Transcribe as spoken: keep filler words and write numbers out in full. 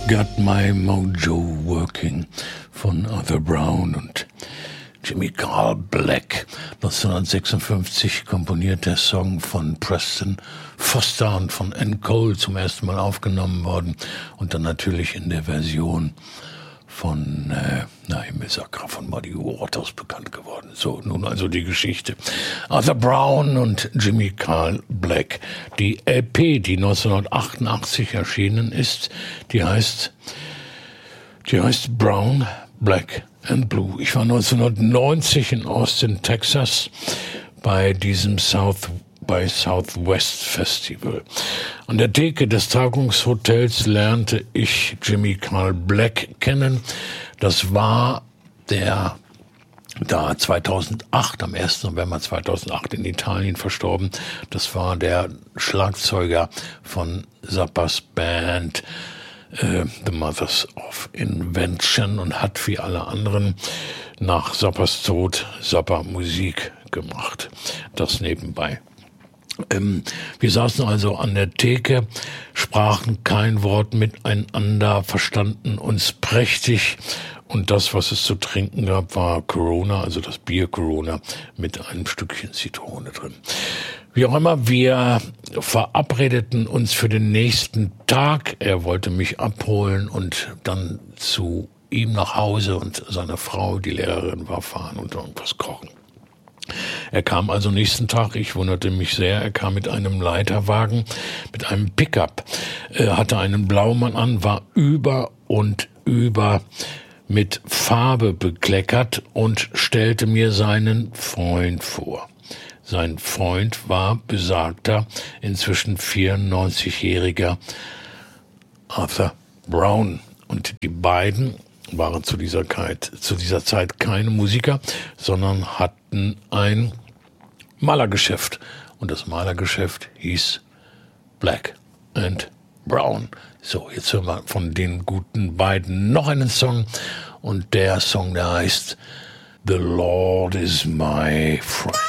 Got My Mojo Working von Arthur Brown und Jimmy Carl Black. neunzehnhundertsechsundfünfzig komponiert der Song von Preston Foster und von Ann Cole zum ersten Mal aufgenommen worden und dann natürlich in der Version von, äh, na, Himmelsakra von Muddy Waters bekannt geworden. So, nun also die Geschichte. Arthur Brown und Jimmy Carl Black. Die L P, die neunzehnhundertachtundachtzig erschienen ist, die heißt, die heißt Brown, Black and Blue. Ich war neunzehnhundertneunzig in Austin, Texas, bei diesem South bei Southwest Festival. An der Theke des Tagungshotels lernte ich Jimmy Carl Black kennen. Das war der da zweitausendacht, am ersten November zweitausendacht in Italien verstorben. Das war der Schlagzeuger von Zappas Band äh, The Mothers of Invention und hat wie alle anderen nach Zappas Tod Zappa Musik gemacht. Das nebenbei. Ähm, wir saßen also an der Theke, sprachen kein Wort miteinander, verstanden uns prächtig und das, was es zu trinken gab, war Corona, also das Bier Corona mit einem Stückchen Zitrone drin. Wie auch immer, wir verabredeten uns für den nächsten Tag. Er wollte mich abholen und dann zu ihm nach Hause und seine Frau, die Lehrerin, war fahren und irgendwas kochen. Er kam also nächsten Tag, ich wunderte mich sehr, er kam mit einem Leiterwagen, mit einem Pickup, er hatte einen Blaumann an, war über und über mit Farbe bekleckert und stellte mir seinen Freund vor. Sein Freund war besagter, inzwischen vierundneunzigjähriger Arthur Brown und die beiden waren zu dieser Zeit, zu dieser Zeit keine Musiker, sondern hatten ein Malergeschäft. Und das Malergeschäft hieß Black and Brown. So, jetzt hören wir von den guten beiden noch einen Song. Und der Song, der heißt The Lord is My Friend.